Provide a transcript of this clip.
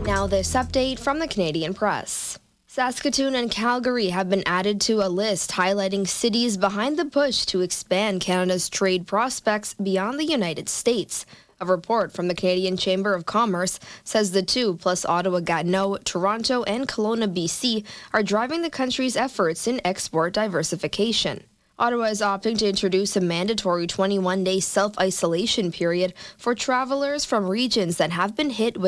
Now this update from the Canadian Press. Saskatoon and Calgary have been added to a list highlighting cities behind the push to expand Canada's trade prospects beyond the United States. A report from the Canadian Chamber of Commerce says the two, plus Ottawa-Gatineau, Toronto, and Kelowna, BC, are driving the country's efforts in export diversification. Ottawa is opting to introduce a mandatory 21-day self-isolation period for travelers from regions that have been hit with